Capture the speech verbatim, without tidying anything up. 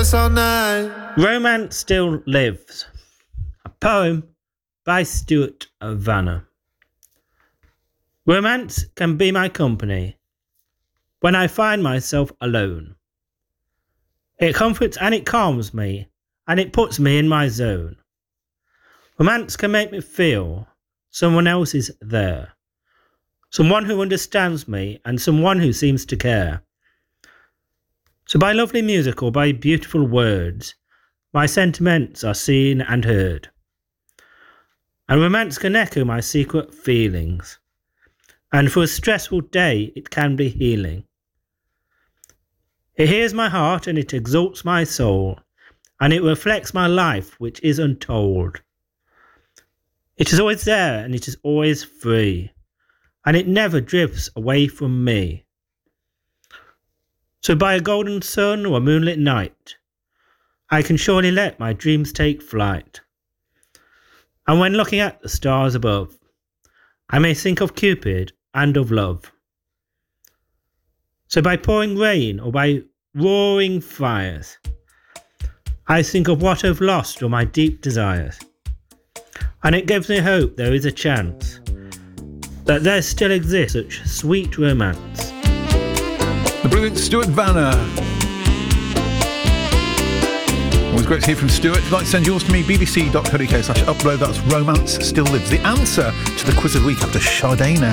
dance all night. Romance Still Lives. A poem by Stuart Vanner. Romance can be my company when I find myself alone. It comforts and it calms me, and it puts me in my zone. Romance can make me feel someone else is there, someone who understands me and someone who seems to care. So by lovely music or by beautiful words, my sentiments are seen and heard. And romance can echo my secret feelings, and for a stressful day it can be healing. It hears my heart and it exalts my soul, and it reflects my life which is untold. It is always there and it is always free, and it never drifts away from me. So by a golden sun or a moonlit night, I can surely let my dreams take flight. And when looking at the stars above, I may think of Cupid and of love. So by pouring rain or by roaring fires, I think of what I've lost or my deep desires. And it gives me hope there is a chance that there still exists such sweet romance. The brilliant Stuart Vanner. Always great to hear from Stuart. If you'd like to send yours to me, bbc.co.uk slash upload. That's Romance Still Lives. The answer to the quiz of the week after Sade now.